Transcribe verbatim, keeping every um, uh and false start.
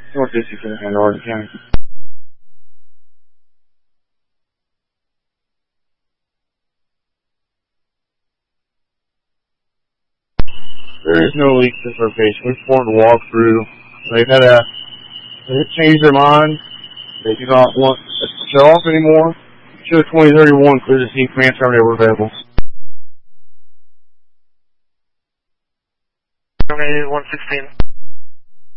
North District in Orange County. There is no leak to this location. We performed a walkthrough. They've had a they changed their mind. They do not want us to shut off anymore. Show twenty thirty-one clear the scene command terminator were available. Terminated one sixteen.